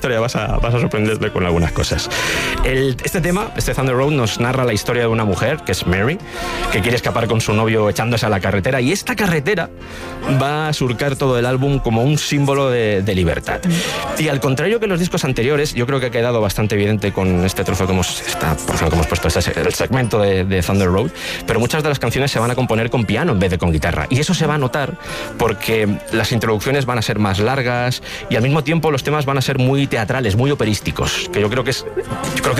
historia vas a sorprenderte con algunas cosas. Este tema, este Thunder Road, nos narra la historia de una mujer, que es Mary, que quiere escapar con su novio echándose a la carretera, y esta carretera va a surcar todo el álbum como un símbolo de libertad. Y al contrario que los discos anteriores, yo creo que ha quedado bastante evidente con este trozo que hemos puesto, este es el segmento de Thunder Road, pero muchas de las canciones se van a componer con piano en vez de con guitarra, y eso se va a notar porque las introducciones van a ser más largas y al mismo tiempo los temas van a ser muy teatrales, muy operísticos, que yo creo que